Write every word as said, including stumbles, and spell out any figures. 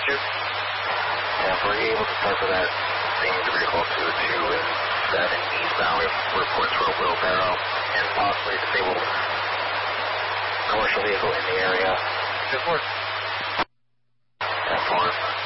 two. Yeah, if we're able to start for that same vehicle two two and seven eastbound, we have reports for a wheelbarrow and possibly disabled commercial vehicle in the area. ten four. ten four.